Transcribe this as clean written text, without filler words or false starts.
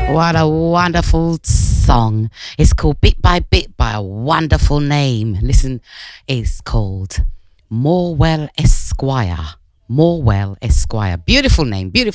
What a wonderful song. It's called Bit by Bit by a wonderful name. Listen, it's called Morwell Esquire. Morwell Esquire. Beautiful name, beautiful.